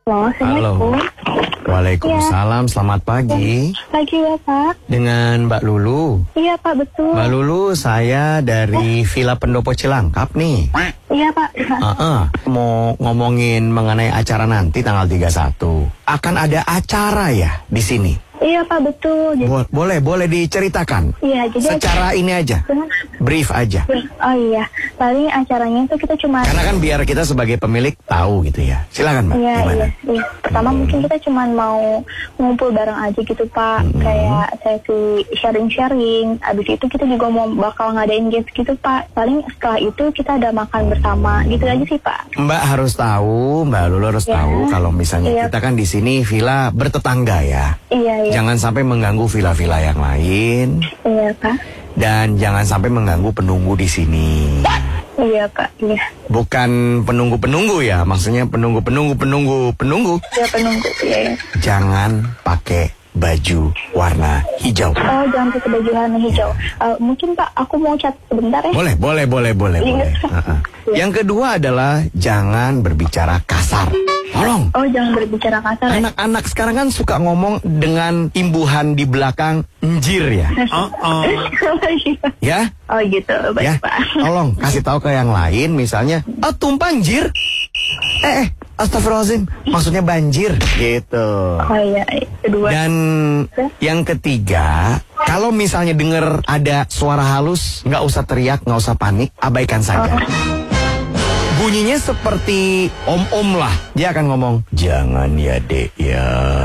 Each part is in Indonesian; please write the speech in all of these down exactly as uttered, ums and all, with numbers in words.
Halo, Assalamualaikum. Waalaikumsalam, ya. Selamat pagi. Pagi ya Pak. Dengan Mbak Lulu. Iya Pak, betul. Mbak Lulu, saya dari Villa Pendopo Cilangkap nih. Iya Pak. Uh-uh. Mau ngomongin mengenai acara nanti tanggal tiga puluh satu. Akan ada acara ya di sini? Iya Pak, betul. Jadi... Bo- boleh, boleh diceritakan? Iya, jadi... Secara ini aja, brief aja. Oh iya, paling acaranya itu kita cuma... Karena kan biar kita sebagai pemilik tahu gitu ya. Silakan Mbak, iya, gimana? Iya, iya. Pertama hmm. mungkin kita cuma mau ngumpul bareng aja gitu Pak. Hmm. Kayak sesi sharing-sharing. Abis itu kita juga mau bakal ngadain games gitu Pak. Paling setelah itu kita ada makan bersama. Gitu aja sih Pak. Mbak harus tahu, Mbak Lulu harus ya. tahu kalau misalnya iya. kita kan di sini villa bertetangga ya. Iya, iya. Jangan sampai mengganggu villa-villa yang lain. Iya Pak. Dan jangan sampai mengganggu penunggu di sini. Iya Pak, iya. Bukan penunggu-penunggu ya, maksudnya penunggu-penunggu-penunggu-penunggu. Iya penunggu, iya. Ya. Jangan pakai baju warna hijau. Oh, jangan pakai baju warna hijau. Uh, mungkin Pak, aku mau chat sebentar ya. Boleh, boleh, boleh, boleh. boleh. Uh-uh. Yang kedua adalah jangan berbicara kasar. Tolong. Oh, jangan berbicara kasar. Anak-anak sekarang kan suka ngomong dengan imbuhan di belakang njir ya. Oh, oh. Ya? Oh gitu, baik ya? Pak. Tolong kasih tahu ke yang lain, misalnya, oh tumpah njir. Eh, eh, astagfirullahaladzim, maksudnya banjir gitu. Oh iya, kedua. Dan yang ketiga, kalau misalnya dengar ada suara halus, nggak usah teriak, nggak usah panik, abaikan saja. Oh. Bunyinya seperti om-om lah. Dia akan ngomong, jangan ya dek ya.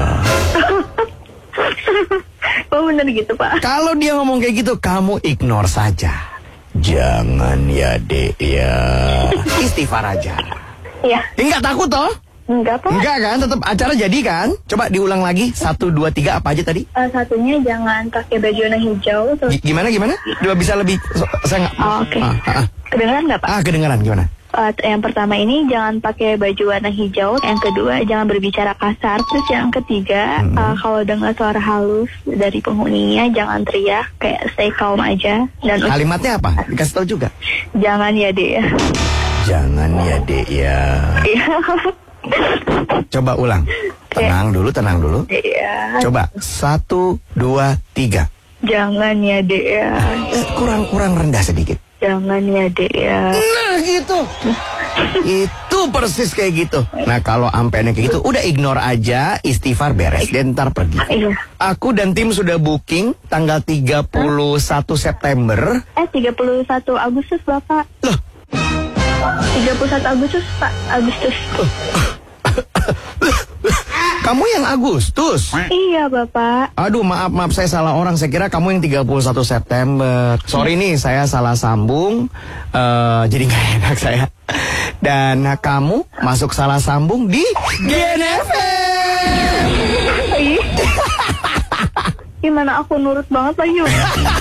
Oh bener gitu Pak. Kalau dia ngomong kayak gitu, kamu ignore saja. Jangan ya dek ya. Istighfar aja. Iya. Enggak takut toh? Enggak Pak. Enggak kan, tetap acara jadi kan? Coba diulang lagi, satu, dua, tiga, apa aja tadi? Uh, satunya jangan pakai baju warna hijau. Terus... Gimana, gimana? Dua bisa lebih, so, saya nggak... Oh, oke. Okay. Ah, ah, ah. Kedengeran nggak Pak? Ah, kedengeran, gimana? Uh, yang pertama ini jangan pakai baju warna hijau. Yang kedua jangan berbicara kasar. Terus yang ketiga hmm. uh, kalau dengar suara halus dari penghuninya jangan teriak, kayak stay calm aja. Dan kalimatnya apa? Dikasih tahu juga. Jangan ya dek ya. Jangan ya dek ya. Coba ulang. Tenang dulu, tenang dulu. Iya. Coba satu, dua, tiga. Jangan ya dek ya. Kurang-kurang rendah sedikit. Jangan ya dek ya. Nah gitu. Itu persis kayak gitu. Nah kalau ampennya kayak gitu, udah ignore aja, istighfar, beres, dan ntar pergi. Iya. Aku dan tim sudah booking tanggal tiga puluh satu September. Eh tiga puluh satu Agustus Bapak. Loh, tiga puluh satu Agustus Pak. Agustus. Kamu yang Agustus? Iya Bapak. Aduh maaf maaf saya salah orang. Saya kira kamu yang tiga puluh satu September. Sorry nih saya salah sambung. uh, Jadi gak enak saya. Dan uh, kamu masuk salah sambung di G N F M. Gimana aku nurut banget lagi.